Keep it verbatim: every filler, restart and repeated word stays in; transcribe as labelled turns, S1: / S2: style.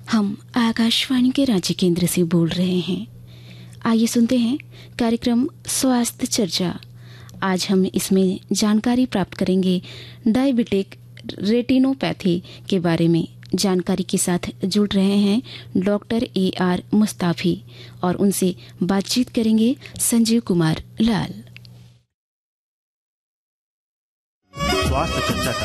S1: हम आकाशवाणी के रांची केंद्र से बोल रहे हैं। आइए सुनते हैं कार्यक्रम स्वास्थ्य चर्चा। आज हम इसमें जानकारी प्राप्त करेंगे डायबिटिक रेटिनोपैथी के बारे में। जानकारी के साथ जुड़ रहे हैं डॉक्टर ए आर मुस्ताफी और उनसे बातचीत करेंगे संजीव कुमार लाल।
S2: स्वास्थ्य चर्चा